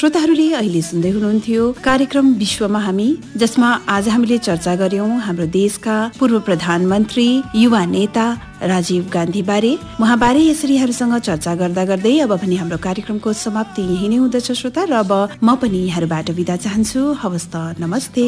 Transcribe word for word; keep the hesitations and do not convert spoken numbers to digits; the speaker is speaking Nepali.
श्रोताहरूले अहिले सुन्दै हुनुहुन्थ्यो कार्यक्रम विश्वमा हामी, जसमा आज हामीले चर्चा गर्यौं हाम्रो देशका पूर्व प्रधानमन्त्री युवा नेता राजीव गान्धी बारे। उहाँबारे यसरी यहाँहरूसँग चर्चा गर्दा गर्दै अब पनि हाम्रो कार्यक्रमको समाप्ति यही नै हुँदछ श्रोता, र अब म पनि यहाँहरूबाट बिदा चाहन्छु। हवस् त, नमस्ते।